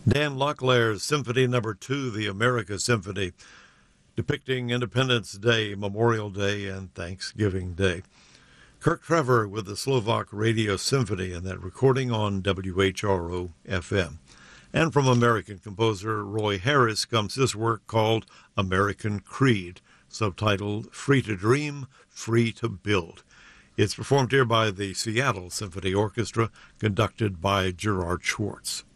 Dan Locklear's Symphony No. 2, the America Symphony, depicting Independence Day, Memorial Day, and Thanksgiving Day. Kirk Trevor with the Slovak Radio Symphony and that recording on WHRO-FM. And from American composer Roy Harris comes this work called American Creed, subtitled Free to Dream, Free to Build. It's performed here by the Seattle Symphony Orchestra, conducted by Gerard Schwartz.